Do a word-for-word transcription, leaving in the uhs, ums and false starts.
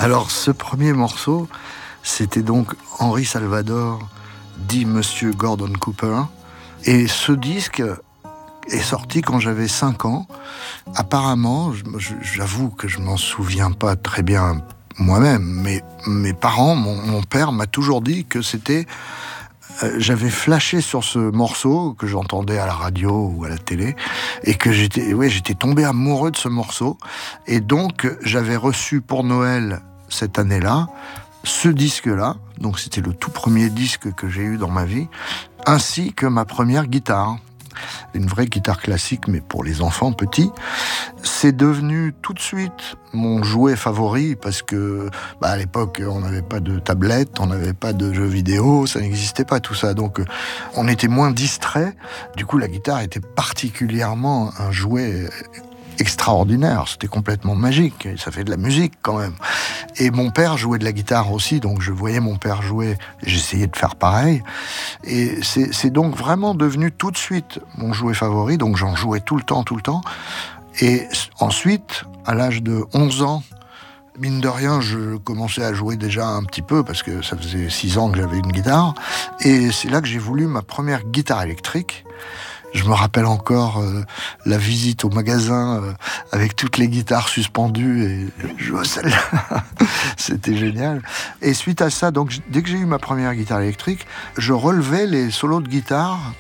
Alors, ce premier morceau, c'était donc Henri Salvador, dit Monsieur Gordon Cooper. Et ce disque est sorti quand j'avais cinq ans. Apparemment, j'avoue que je m'en souviens pas très bien moi-même, mais mes parents, mon, mon père m'a toujours dit que c'était... Euh, j'avais flashé sur ce morceau que j'entendais à la radio ou à la télé et que j'étais, ouais, j'étais tombé amoureux de ce morceau. Et donc, j'avais reçu pour Noël cette année-là ce disque-là. Donc, c'était le tout premier disque que j'ai eu dans ma vie, ainsi que ma première guitare. Une vraie guitare classique, mais pour les enfants petits. C'est devenu tout de suite mon jouet favori parce que, bah, à l'époque, on n'avait pas de tablette, on n'avait pas de jeux vidéo, ça n'existait pas tout ça. Donc, on était moins distrait. Du coup, la guitare était particulièrement un jouet extraordinaire. C'était complètement magique. Ça fait de la musique quand même. Et mon père jouait de la guitare aussi, donc je voyais mon père jouer, j'essayais de faire pareil. Et c'est, c'est donc vraiment devenu tout de suite mon jouet favori, donc j'en jouais tout le temps, tout le temps. Et ensuite, à l'âge de onze ans, mine de rien, je commençais à jouer déjà un petit peu, parce que ça faisait six ans que j'avais une guitare. Et c'est là que j'ai voulu ma première guitare électrique. Je me rappelle encore euh, la visite au magasin euh, avec toutes les guitares suspendues et je jouais celle-là. C'était génial. Et suite à ça, donc dès que j'ai eu ma première guitare électrique, je relevais les solos de guitare